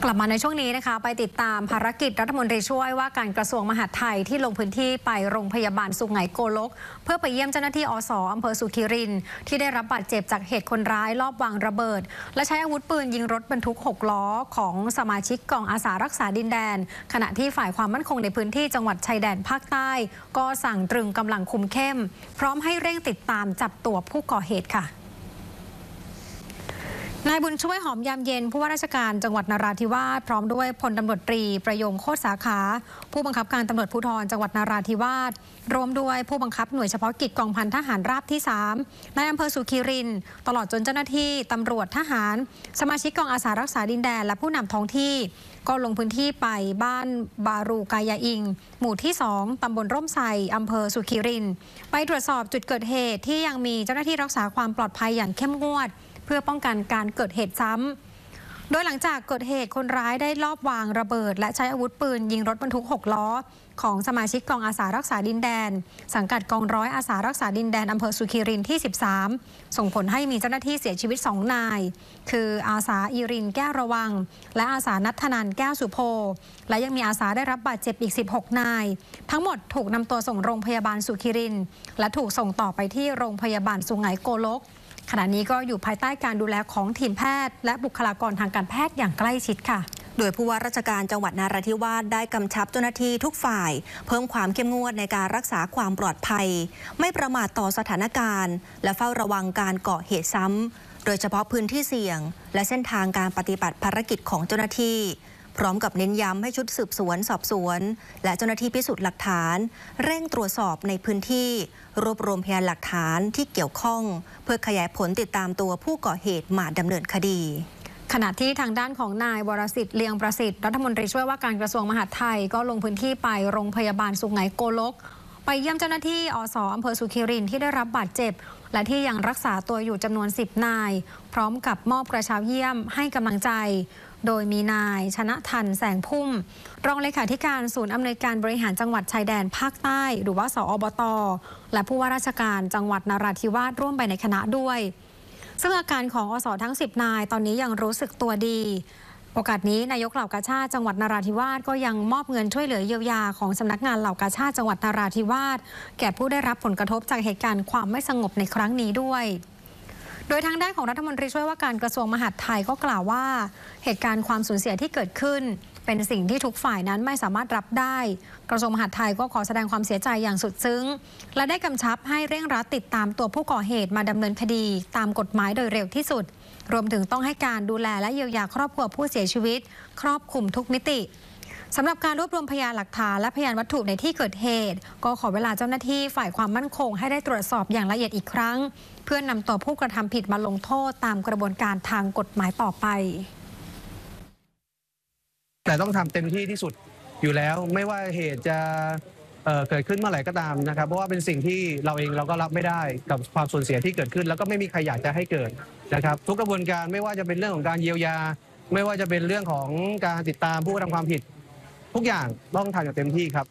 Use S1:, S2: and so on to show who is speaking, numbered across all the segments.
S1: กลับมาในช่วงนี้นะคะไปติดตามภารกิจรัฐมนตรีช่วยว่าการกระทรวงมหาดไทยที่ลงพื้นที่ไปโรงพยาบาลสุไหงโกลกเพื่อไปเยี่ยมเจ้าหน้าที่อส.อำเภอสุขีรินที่ได้รับบาดเจ็บจากเหตุคนร้ายลอบวางระเบิดและใช้อาวุธปืนยิงรถบรรทุก6 ล้อของสมาชิกกองอาสารักษาดินแดนขณะที่ฝ่ายความมั่นคงในพื้นที่จังหวัดชายแดนภาคใต้ก็สั่งตรึงกำลังคุมเข้มพร้อมให้เร่งติดตามจับตัวผู้ก่อเหตุค่ะนายบุญช่วยหอมยามเย็นผู้ว่าราชการจังหวัดนราธิวาสพร้อมด้วยพลตำรวจตรีประยงโคตรสาขาผู้บังคับการตำรวจภูธรจังหวัดนราธิวาสรวมด้วยผู้บังคับหน่วยเฉพาะกิจกองพันทหารราบที่3ในอำเภอสุขีรินตลอดจนเจ้าหน้าที่ตำรวจทหารสมาชิกกองอาสารักษาดินแดนและผู้นำท้องที่ก็ลงพื้นที่ไปบ้านบารูกายาอิงหมู่ที่2ตำบลร่มไทรอำเภอสุขีรินไปตรวจสอบจุดเกิดเหตุที่ยังมีเจ้าหน้าที่รักษาความปลอดภัยอย่างเข้มงวดเพื่อป้องกันการเกิดเหตุซ้ำโดยหลังจากเกิดเหตุคนร้ายได้ลอบวางระเบิดและใช้อาวุธปืนยิงรถบรรทุก6 ล้อของสมาชิกกองอาสารักษาดินแดนสังกัดกองร้อยอาสารักษาดินแดนอำเภอสุขีรินที่13ส่งผลให้มีเจ้าหน้าที่เสียชีวิต2 นายคืออาสาอีรินแก้วระวังและอาสานัทธนันแก้วสุโพและยังมีอาสาได้รับบาดเจ็บอีก16 นายทั้งหมดถูกนำตัวส่งโรงพยาบาลสุขีรินและถูกส่งต่อไปที่โรงพยาบาลสุไหงโกลกขณะนี้ก็อยู่ภายใต้การดูแลของทีมแพทย์และบุคลากรทางการแพทย์อย่างใกล้ชิดค่ะ
S2: โดยผู้ว่าราชการจังหวัดนราธิวาสได้กำชับเจ้าหน้าที่ทุกฝ่ายเพิ่มความเข้มงวดในการรักษาความปลอดภัยไม่ประมาทต่อสถานการณ์และเฝ้าระวังการก่อเหตุซ้ำโดยเฉพาะพื้นที่เสี่ยงและเส้นทางการปฏิบัติภารกิจของเจ้าหน้าที่พร้อมกับเน้นย้ำให้ชุดสืบสวนสอบสวนและเจ้าหน้าที่พิสูจน์หลักฐานเร่งตรวจสอบในพื้นที่รวบรวมพยานหลักฐานที่เกี่ยวข้องเพื่อขยายผลติดตามตัวผู้ก่อเหตุมาดำเนินคดี
S1: ขณะที่ทางด้านของนายวรสิทธิ์เลียงประสิทธิ์รัฐมนตรีช่วยว่าการกระทรวงมหาดไทยก็ลงพื้นที่ไปโรงพยาบาลสุไหงโกลกไปเยี่ยมเจ้าหน้าที่อส.อำเภอสุขีรินที่ได้รับบาดเจ็บและที่ยังรักษาตัวอยู่จำนวน10 นายพร้อมกับมอบกระเช้าเยี่ยมให้กำลังใจโดยมีนายชนะทันแสงพุ่มรองเลขาธิการศูนย์อำนวยการบริหารจังหวัดชายแดนภาคใต้หรือว่าสอบต.และผู้ว่าราชการจังหวัดนราธิวาสร่วมไปในคณะด้วยซึ่งอาการของอส.ทั้ง10 นายตอนนี้ยังรู้สึกตัวดีโอกาสนี้นายกเหล่ากาชาดจังหวัดนราธิวาสก็ยังมอบเงินช่วยเหลือเยียวยาของสำนักงานเหล่ากาชาดจังหวัดนราธิวาสแก่ผู้ได้รับผลกระทบจากเหตุการณ์ความไม่สงบในครั้งนี้ด้วยโดยทางด้านของรัฐมนตรีช่วยว่าการกระทรวงมหาดไทยก็กล่าวว่าเหตุการณ์ความสูญเสียที่เกิดขึ้นเป็นสิ่งที่ทุกฝ่ายนั้นไม่สามารถรับได้กระทรวงมหาดไทยก็ขอแสดงความเสียใจอย่างสุดซึ้งและได้กำชับให้เร่งรัดติดตามตัวผู้ก่อเหตุมาดำเนินคดีตามกฎหมายโดยเร็วที่สุดรวมถึงต้องให้การดูแลและเยียวยาครอบครัวผู้เสียชีวิตครอบคลุมทุกมิติสำหรับการรวบรวมพยานหลักฐานและพยานวัตถุในที่เกิดเหตุก็ขอเวลาเจ้าหน้าที่ฝ่ายความมั่นคงให้ได้ตรวจสอบอย่างละเอียดอีกครั้งเพื่อนำตัวผู้กระทำผิดมาลงโทษตามกระบวนการทางกฎหมายต่อไป
S3: แต่ต้องทำเต็มที่ที่สุดอยู่แล้วไม่ว่าเหตุจะเกิดขึ้นเมื่อไหร่ก็ตามนะครับเพราะว่าเป็นสิ่งที่เราเองเราก็รับไม่ได้กับความสูญเสียที่เกิดขึ้นแล้วก็ไม่มีใครอยากจะให้เกิดนะครับทุกกระบวนการไม่ว่าจะเป็นเรื่องของการเยียวยาไม่ว่าจะเป็นเรื่องของการติดตามผู้กระทำความผิดทุกอย่างต้องทำอย่างเต็มที่ครับ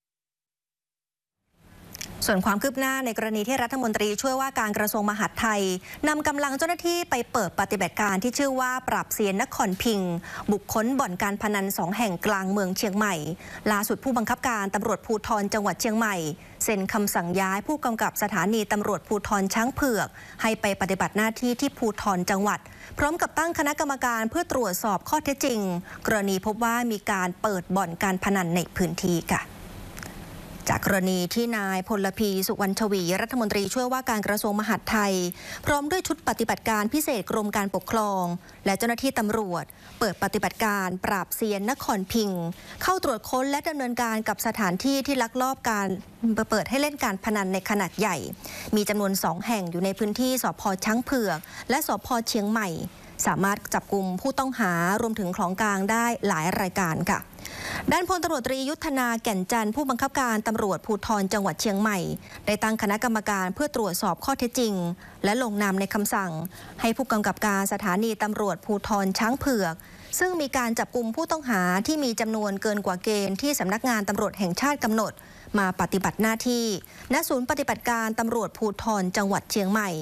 S2: ส่วนความคืบหน้าในกรณีที่รัฐมนตรีช่วยว่าการกระทรวงมหาดไทยนำกำลังเจ้าหน้าที่ไปเปิดปฏิบัติการที่ชื่อว่าปราบเซียนนครพิงค์บุกค้นบ่อนการพนัน2 แห่งกลางเมืองเชียงใหม่ล่าสุดผู้บังคับการตำรวจภูธรจังหวัดเชียงใหม่เซ็นคำสั่งย้ายผู้กำกับสถานีตำรวจภูธรช้างเผือกให้ไปปฏิบัติหน้าที่ที่ภูธรจังหวัดพร้อมกับตั้งคณะกรรมการเพื่อตรวจสอบข้อเท็จจริงกรณีพบว่ามีการเปิดบ่อนการพนันในพื้นที่ค่ะจากกรณีที่นายพลพีสุวรรณชวีรัฐมนตรีช่วยว่าการกระทรวงมหาดไทยพร้อมด้วยชุดปฏิบัติการพิเศษกรมการปกครองและเจ้าหน้าที่ตำรวจเปิดปฏิบัติการปราบเซียนนครพิงค์เข้าตรวจค้นและดำเนินการกับสถานที่ที่ลักลอบการเปิดให้เล่นการพนันในขนาดใหญ่มีจำนวน2 แห่งอยู่ในพื้นที่สภ.ช้างเผือกและสภ.เชียงใหม่สามารถจับกุมผู้ต้องหารวมถึงของกลางได้หลายรายการค่ะด้านพลตำรวจตรียุทธนาแก่นจันทร์ผู้บังคับการตำรวจภูธรจังหวัดเชียงใหม่ได้ตั้งคณะกรรมการเพื่อตรวจสอบข้อเท็จจริงและลงนามในคำสั่งให้ผู้กำกับการสถานีตำรวจภูธรช้างเผือกซึ่งมีการจับกุมผู้ต้องหาที่มีจำนวนเกินกว่าเกณฑ์ที่สำนักงานตำรวจแห่งชาติกำหนดมาปฏิบัติหน้าที่ณศูนย์ปฏิบัติการตำรวจภูธรจังหวัดเชียงใหม่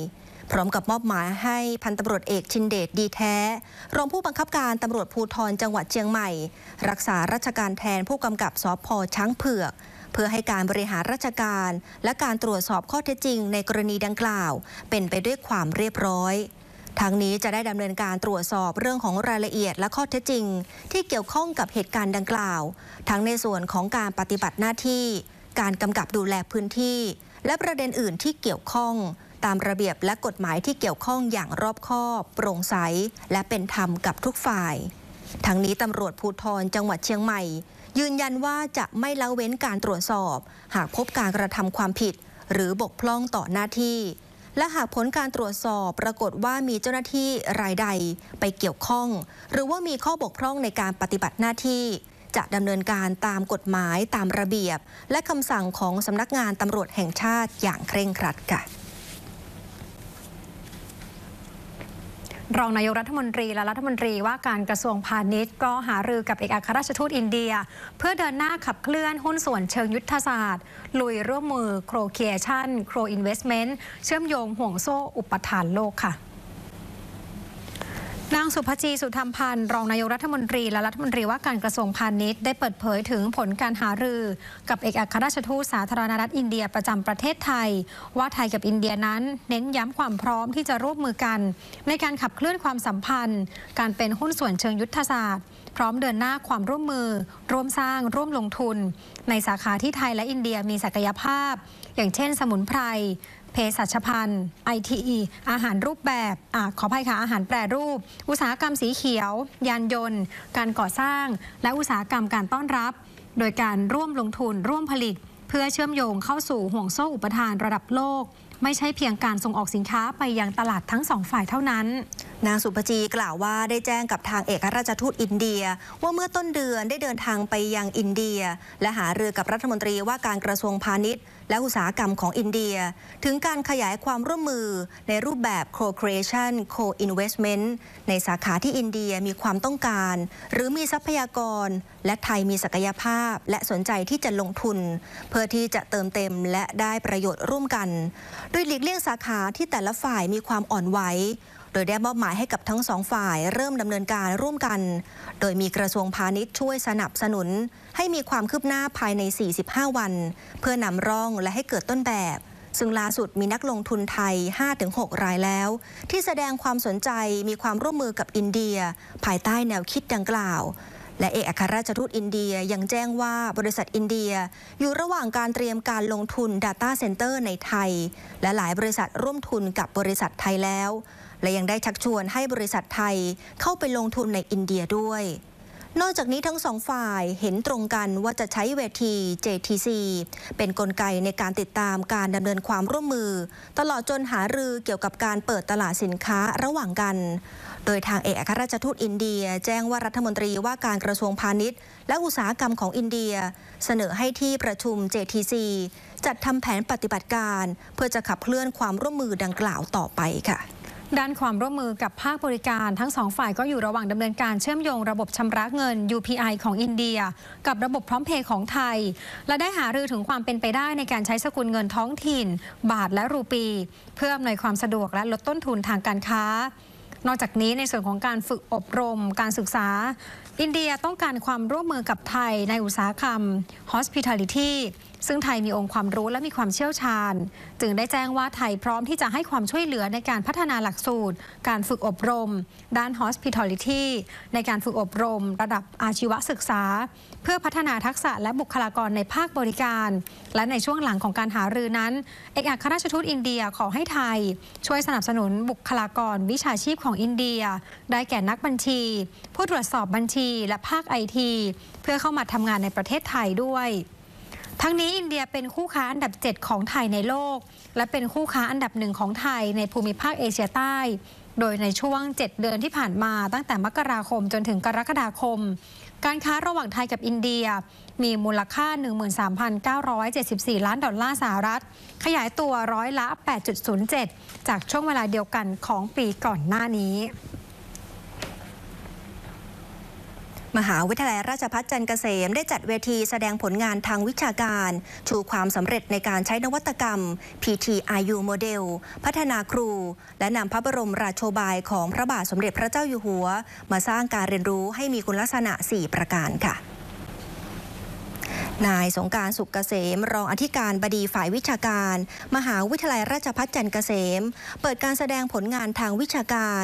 S2: พร้อมกับมอบหมายให้พันตำรวจเอกชินเดชดีแท้รองผู้บังคับการตำรวจภูธรจังหวัดเชียงใหม่รักษาราชการแทนผู้กำกับสภ.ช้างเผือกเพื่อให้การบริหารราชการและการตรวจสอบข้อเท็จจริงในกรณีดังกล่าวเป็นไปด้วยความเรียบร้อยทั้งนี้จะได้ดำเนินการตรวจสอบเรื่องของรายละเอียดและข้อเท็จจริงที่เกี่ยวข้องกับเหตุการณ์ดังกล่าวทั้งในส่วนของการปฏิบัติหน้าที่การกำกับดูแลพื้นที่และประเด็นอื่นที่เกี่ยวข้องตามระเบียบและกฎหมายที่เกี่ยวข้องอย่างรอบคอบโปร่งใสและเป็นธรรมกับทุกฝ่ายทั้งนี้ตำรวจภูธรจังหวัดเชียงใหม่ยืนยันว่าจะไม่ละเว้นการตรวจสอบหากพบการกระทำความผิดหรือบกพร่องต่อหน้าที่และหากผลการตรวจสอบปรากฏว่ามีเจ้าหน้าที่รายใดไปเกี่ยวข้องหรือว่ามีข้อบกพร่องในการปฏิบัติหน้าที่จะดำเนินการตามกฎหมายตามระเบียบและคำสั่งของสำนักงานตำรวจแห่งชาติอย่างเคร่งครัดค่ะ
S1: รองนายกรัฐมนตรีและรัฐมนตรีว่าการกระทรวงพาณิชย์ก็หารือกับเอกอัครราชทูตอินเดียเพื่อเดินหน้าขับเคลื่อนหุ้นส่วนเชิงยุทธศาสตร์ลุยร่วมมือโครเคชั่นโครอินเวสท์เมนต์เชื่อมโยงห่วงโซ่อุปทานโลกค่ะนางสุภจี สุธรรมพันธ์รองนายกรัฐมนตรีและรัฐมนตรีว่าการกระทรวงพาณิชย์ได้เปิดเผยถึงผลการหารือกับเอกอัครราชทูตสาธารณรัฐอินเดียประจำประเทศไทยว่าไทยกับอินเดียนั้นเน้นย้ำความพร้อมที่จะร่วมมือกันในการขับเคลื่อนความสัมพันธ์การเป็นหุ้นส่วนเชิงยุทธศาสตร์พร้อมเดินหน้าความร่วมมือร่วมสร้างร่วมลงทุนในสาขาที่ไทยและอินเดียมีศักยภาพอย่างเช่นสมุนไพรเภสัชภัณฑ์ ITE อาหารรูปแบบขออภัยค่ะอาหารแปรรูปอุตสาหกรรมสีเขียวยานยนต์การก่อสร้างและอุตสาหกรรมการต้อนรับโดยการร่วมลงทุนร่วมผลิตเพื่อเชื่อมโยงเข้าสู่ห่วงโซ่อุปทานระดับโลกไม่ใช่เพียงการส่งออกสินค้าไปยังตลาดทั้งสองฝ่ายเท่านั้น
S2: นางสุภจีกล่าวว่าได้แจ้งกับทางเอกอัครราชทูตอินเดียว่าเมื่อต้นเดือนได้เดินทางไปยังอินเดียและหารือกับรัฐมนตรีว่าการกระทรวงพาณิชย์และอุตสาหกรรมของอินเดียถึงการขยายความร่วมมือในรูปแบบ Co-creation Co-investment ในสาขาที่อินเดียมีความต้องการหรือมีทรัพยากรและไทยมีศักยภาพและสนใจที่จะลงทุนเพื่อที่จะเติมเต็มและได้ประโยชน์ร่วมกันโดยหลีกเลี่ยงสาขาที่แต่ละฝ่ายมีความอ่อนไหวโดยได้มอบหมายให้กับทั้งสองฝ่ายเริ่มดำเนินการร่วมกันโดยมีกระทรวงพาณิชย์ช่วยสนับสนุนให้มีความคืบหน้าภายใน 45 วันเพื่อนำร่องและให้เกิดต้นแบบซึ่งล่าสุดมีนักลงทุนไทย 5-6 รายแล้วที่แสดงความสนใจมีความร่วมมือกับอินเดียภายใต้แนวคิดดังกล่าวและเอกอัครราชทูตอินเดียยังแจ้งว่าบริษัทอินเดียอยู่ระหว่างการเตรียมการลงทุน Data Center ในไทยและหลายบริษัทร่วมทุนกับบริษัทไทยแล้วและยังได้ชักชวนให้บริษัทไทยเข้าไปลงทุนในอินเดียด้วยนอกจากนี้ทั้งสองฝ่ายเห็นตรงกันว่าจะใช้เวที JTC เป็นกลไกในการติดตามการดำเนินความร่วมมือตลอดจนหารือเกี่ยวกับการเปิดตลาดสินค้าระหว่างกันโดยทางเอกอัครราชทูตอินเดียแจ้งว่ารัฐมนตรีว่าการกระทรวงพาณิชย์และอุตสาหกรรมของอินเดียเสนอให้ที่ประชุม JTC จัดทำแผนปฏิบัติการเพื่อจะขับเคลื่อนความร่วมมือดังกล่าวต่อไปค่ะ
S1: ด้านความร่วมมือกับภาคบริการทั้งสองฝ่ายก็อยู่ระหว่างดำเนินการเชื่อมโยงระบบชำระเงิน UPI ของอินเดียกับระบบพร้อมเพย์ของไทยและได้หารือถึงความเป็นไปได้ในการใช้สกุลเงินท้องถิ่นบาทและรูปีเพื่ออำนวยความสะดวกและลดต้นทุนทางการค้านอกจากนี้ในส่วนของการฝึกอบรมการศึกษาอินเดียต้องการความร่วมมือกับไทยในอุตสาหกรรม Hospitality ซึ่งไทยมีองค์ความรู้และมีความเชี่ยวชาญจึงได้แจ้งว่าไทยพร้อมที่จะให้ความช่วยเหลือในการพัฒนาหลักสูตรการฝึกอบรมด้าน Hospitality ในการฝึกอบรมระดับอาชีวศึกษาเพื่อพัฒนาทักษะและบุคลากรในภาคบริการและในช่วงหลังของการหารือนั้นเอกอัครราชทูตอินเดียขอให้ไทยช่วยสนับสนุนบุคลากรวิชาชีพของอินเดียได้แก่นักบัญชีผู้ตรวจสอบบัญชีและภาค IT เพื่อเข้ามาทำงานในประเทศไทยด้วยทั้งนี้อินเดียเป็นคู่ค้าอันดับ 7 ของไทยในโลกและเป็นคู่ค้าอันดับ 1 ของไทยในภูมิภาคเอเชียใต้โดยในช่วง 7 เดือนที่ผ่านมาตั้งแต่มกราคมจนถึงกรกฎาคมการค้าระหว่างไทยกับอินเดียมีมูลค่า 13,974 ล้านดอลลาร์สหรัฐขยายตัวร้อยละ 8.07 จากช่วงเวลาเดียวกันของปีก่อนหน้านี้
S2: มหาวิทยาลัยราชภัฏจันทร์เกษมได้จัดเวทีแสดงผลงานทางวิชาการชูความสำเร็จในการใช้นวัตกรรม PTRU โมเดลพัฒนาครูและนำพระบรมราโชบายของพระบาทสมเด็จพระเจ้าอยู่หัวมาสร้างการเรียนรู้ให้มีคุณลักษณะ 4 ประการค่ะนายสงกรานต์ สุขเกษมรองอธิการบดีฝ่ายวิชาการมหาวิทยาลัยราชภัฏจันทร์เกษมเปิดการแสดงผลงานทางวิชาการ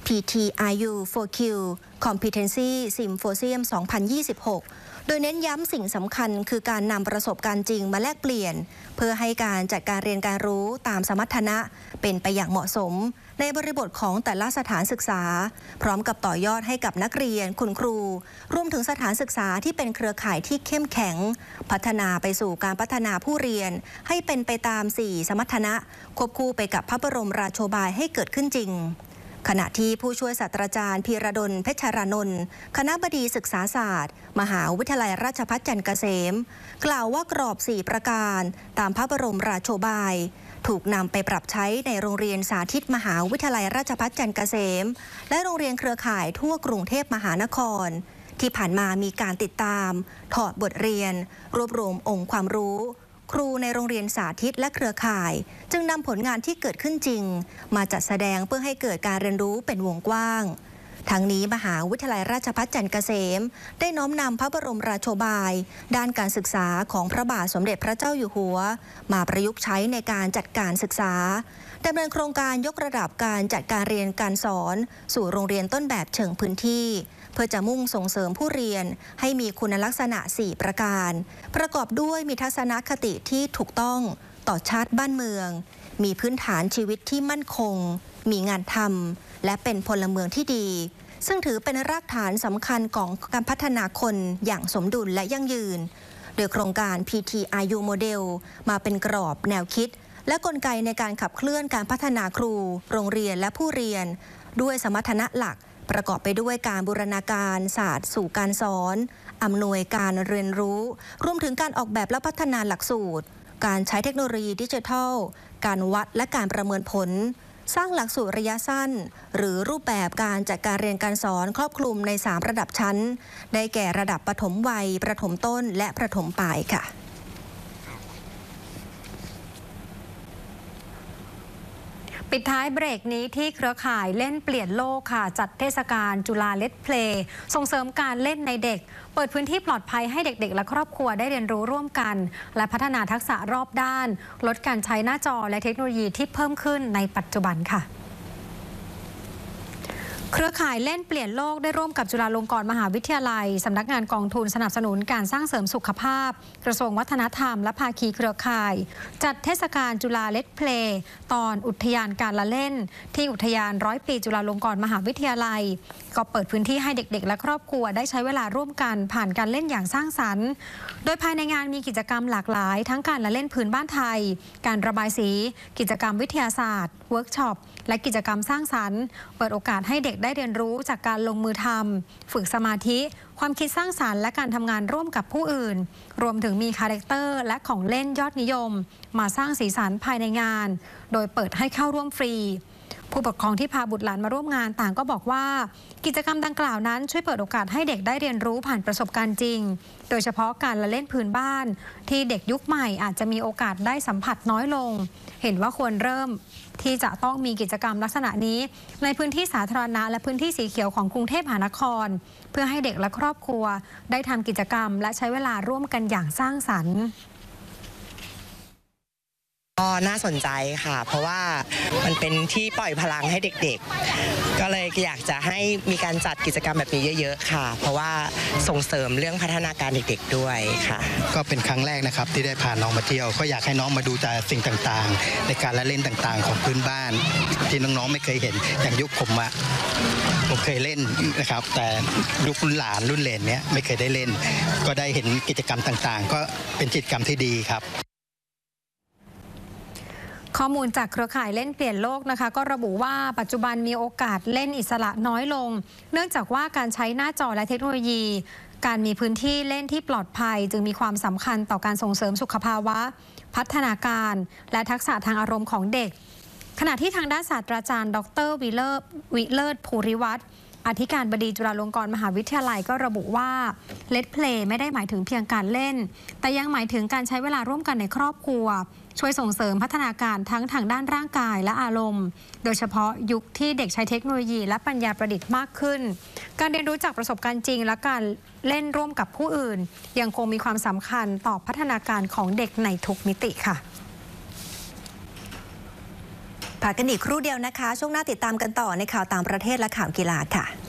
S2: PTRU 4Q Competency Symposium 2026 โดยเน้นย้ำสิ่งสำคัญคือการนำประสบการณ์จริงมาแลกเปลี่ยนเพื่อให้การจัดการเรียนการรู้ตามสมรรถนะเป็นไปอย่างเหมาะสมในบริบทของแต่ละสถานศึกษาพร้อมกับต่อยอดให้กับนักเรียนคุณครูรวมถึงสถานศึกษาที่เป็นเครือข่ายที่เข้มแข็งพัฒนาไปสู่การพัฒนาผู้เรียนให้เป็นไปตาม 4 สมรรถนะควบคู่ไปกับพระบรมราโชบายให้เกิดขึ้นจริงขณะที่ผู้ช่วยศาสตราจารย์พีระดลเพชรานนท์คณบดีศึกษาศาสตร์มหาวิทยาลัยราชภัฏจันทร์เกษมกล่าวว่ากรอบ 4 ประการตามพระบรมราโชบายถูกนำไปปรับใช้ในโรงเรียนสาธิตมหาวิทยาลัยราชภัฏจันทร์เกษมและโรงเรียนเครือข่ายทั่วกรุงเทพมหานครที่ผ่านมามีการติดตามถอดบทเรียนรวบรวมองค์ความรู้ครูในโรงเรียนสาธิตและเครือข่ายจึงนำผลงานที่เกิดขึ้นจริงมาจัดแสดงเพื่อให้เกิดการเรียนรู้เป็นวงกว้างทั้งนี้มหาวิทยาลัยราชภัฏจันทร์เกษมได้น้อมนำพระบรมราโชบายด้านการศึกษาของพระบาทสมเด็จพระเจ้าอยู่หัวมาประยุกต์ใช้ในการจัดการศึกษาดำเนินโครงการยกระดับการจัดการเรียนการสอนสู่โรงเรียนต้นแบบเชิงพื้นที่เพื่อจะมุ่งส่งเสริมผู้เรียนให้มีคุณลักษณะ 4 ประการประกอบด้วยมีทัศนคติที่ถูกต้องต่อชาติบ้านเมืองมีพื้นฐานชีวิตที่มั่นคงมีงานทำและเป็นพลเมืองที่ดีซึ่งถือเป็นรากฐานสำคัญของการพัฒนาคนอย่างสมดุลและยั่งยืนโดยโครงการ PTRU โมเดลมาเป็นกรอบแนวคิดและกลไกในการขับเคลื่อนการพัฒนาครูโรงเรียนและผู้เรียนด้วยสมรรถนะหลักประกอบไปด้วยการบูรณาการศาสตร์สู่การสอนอำนวยการเรียนรู้รวมถึงการออกแบบและพัฒนาหลักสูตรการใช้เทคโนโลยีดิจิทัลการวัดและการประเมินผลสร้างหลักสูตรระยะสั้นหรือรูปแบบการจัดการเรียนการสอนครอบคลุมใน 3 ระดับชั้นได้แก่ระดับประถมวัยประถมต้นและประถมปลายค่ะ
S1: ปิดท้ายเบรกนี้ที่เครือข่ายเล่นเปลี่ยนโลกค่ะจัดเทศกาลจุฬาเลทเพลย์ส่งเสริมการเล่นในเด็กเปิดพื้นที่ปลอดภัยให้เด็กๆและครอบครัวได้เรียนรู้ร่วมกันและพัฒนาทักษะรอบด้านลดการใช้หน้าจอและเทคโนโลยีที่เพิ่มขึ้นในปัจจุบันค่ะเครือข่ายเล่นเปลี่ยนโลกได้ร่วมกับจุฬาลงกรณ์มหาวิทยาลัยสำนักงานกองทุนสนับสนุนการสร้างเสริมสุขภาพกระทรวงวัฒนธรรมและภาคีเครือข่ายจัดเทศกาลจุฬาเลทเพลย์ตอนอุทยานการละเล่นที่อุทยาน100 ปีจุฬาลงกรณ์มหาวิทยาลัยก็เปิดพื้นที่ให้เด็กๆและครอบครัวได้ใช้เวลาร่วมกันผ่านการเล่นอย่างสร้างสรรค์โดยภายในงานมีกิจกรรมหลากหลายทั้งการละเล่นพื้นบ้านไทยการระบายสีกิจกรรมวิทยาศาสตร์เวิร์กช็อปและกิจกรรมสร้างสรรค์เปิดโอกาสให้เด็กได้เรียนรู้จากการลงมือทำฝึกสมาธิความคิดสร้างสรรค์และการทำงานร่วมกับผู้อื่นรวมถึงมีคาแรคเตอร์และของเล่นยอดนิยมมาสร้างสีสันภายในงานโดยเปิดให้เข้าร่วมฟรีผู้ปกครองที่พาบุตรหลานมาร่วมงานต่างก็บอกว่ากิจกรรมดังกล่าวนั้นช่วยเปิดโอกาสให้เด็กได้เรียนรู้ผ่านประสบการณ์จริงโดยเฉพาะการละเล่นพื้นบ้านที่เด็กยุคใหม่อาจจะมีโอกาสได้สัมผัสน้อยลงเห็นว่าควรเริ่มที่จะต้องมีกิจกรรมลักษณะนี้ในพื้นที่สาธารณะและพื้นที่สีเขียวของกรุงเทพมหานครเพื่อให้เด็กและครอบครัวได้ทำกิจกรรมและใช้เวลาร่วมกันอย่างสร้างสรรค์
S4: ก็น่าสนใจค่ะเพราะว่ามันเป็นที่ปล่อยพลังให้เด็กๆก็เลยอยากจะให้มีการจัดกิจกรรมแบบนี้เยอะๆค่ะเพราะว่าส่งเสริมเรื่องพัฒนาการเด็กๆด้วยค่ะ
S5: ก็เป็นครั้งแรกนะครับที่ได้พาน้องมาเที่ยวก็อยากให้น้องมาดูแต่สิ่งต่างๆในการละเล่นต่างๆของพื้นบ้านที่น้องๆไม่เคยเห็นอย่างยุคผมเคยเล่นนะครับแต่ยุครุ่นหลานรุ่นเหลนเนี้ยไม่เคยได้เล่นก็ได้เห็นกิจกรรมต่างๆก็เป็นกิจกรรมที่ดีครับ
S1: ข้อมูลจากเครือข่ายเล่นเปลี่ยนโลกนะคะก็ระบุว่าปัจจุบันมีโอกาสเล่นอิสระน้อยลงเนื่องจากว่าการใช้หน้าจอและเทคโนโลยีการมีพื้นที่เล่นที่ปลอดภัยจึงมีความสำคัญต่อการส่งเสริมสุขภาวะพัฒนาการและทักษะทางอารมณ์ของเด็กขณะที่ทางด้านศาสตราจารย์ดร.วิเลิศภูริวัฒน์อธิการบดีจุฬาลงกรณ์มหาวิทยาลัยก็ระบุว่า Let's Play ไม่ได้หมายถึงเพียงการเล่นแต่ยังหมายถึงการใช้เวลาร่วมกันในครอบครัวช่วยส่งเสริมพัฒนาการทั้งทางด้านร่างกายและอารมณ์โดยเฉพาะยุคที่เด็กใช้เทคโนโลยีและปัญญาประดิษฐ์มากขึ้นการเรียนรู้จากประสบการณ์จริงและการเล่นร่วมกับผู้อื่นยังคงมีความสำคัญต่อพัฒนาการของเด็กในทุกมิติค่ะ
S2: พักกันอีกครู่เดียวนะคะช่วงหน้าติดตามกันต่อในข่าวต่างประเทศและข่าวกีฬาค่ะ